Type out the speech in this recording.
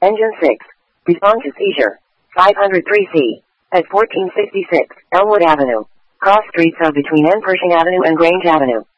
Engine 6. Respond to seizure. 503C. At 1466 Elmwood Avenue. Cross streets are between N. Pershing Avenue and Grange Avenue.